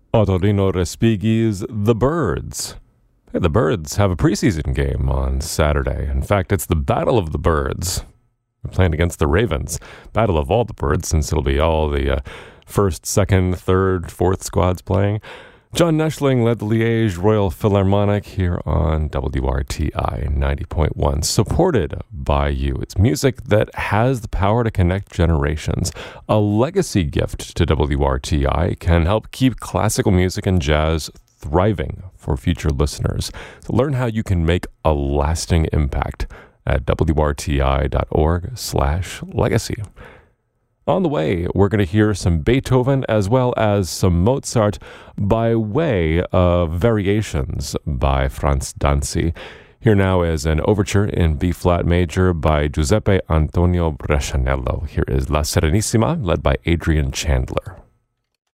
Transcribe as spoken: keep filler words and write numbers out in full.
Ottorino Respighi's The Birds. Hey, the Birds have a preseason game on Saturday. In fact, it's the Battle of the Birds. We're playing against the Ravens. Battle of all the birds, since it'll be all the uh, first, second, third, fourth squads playing. John Neschling led the Liège Royal Philharmonic here on W R T I ninety point one, supported by you. It's music that has the power to connect generations. A legacy gift to W R T I can help keep classical music and jazz thriving for future listeners. So learn how you can make a lasting impact at wrti.org slash legacy. On the way, we're going to hear some Beethoven as well as some Mozart by way of variations by Franz Danzi. Here now is an overture in B-flat major by Giuseppe Antonio Brescianello. Here is La Serenissima, led by Adrian Chandler.